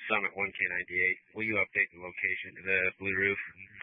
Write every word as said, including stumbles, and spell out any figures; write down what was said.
Summit one K ninety-eight. Will you update the location to the Blue Roof?